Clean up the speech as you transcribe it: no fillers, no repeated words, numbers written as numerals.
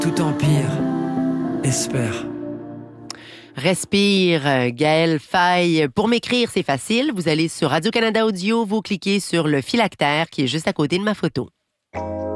Tout empire espère. Respire, Gaël Faye. Pour m'écrire, c'est facile. Vous allez sur Radio-Canada Audio, vous cliquez sur le phylactère qui est juste à côté de ma photo.